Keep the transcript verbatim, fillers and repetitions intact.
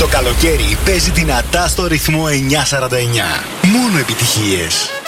Το καλοκαίρι παίζει δυνατά στο ρυθμό εννιά σαράντα εννιά. Μόνο επιτυχίες.